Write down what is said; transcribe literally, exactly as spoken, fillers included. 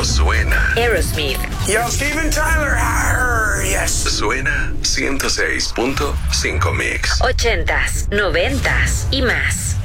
pero suena. Aerosmith. Yo, Steven Tyler. Arr, yes. Suena ciento seis punto cinco Mix. Ochentas, noventas y más.